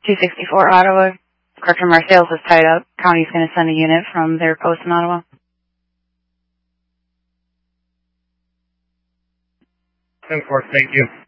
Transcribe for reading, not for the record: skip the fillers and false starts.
264 Ottawa. Corrector Marseilles is tied up. County's going to send a unit from their post in Ottawa. 10-4, thank you.